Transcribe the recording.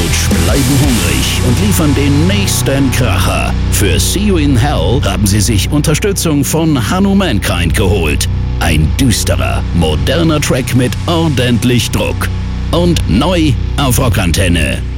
Rage bleiben hungrig und liefern den nächsten Kracher. Für See You in Hell haben sie sich Unterstützung von Hanno Mankind geholt. Ein düsterer, moderner Track mit ordentlich Druck. Und neu auf Rockantenne.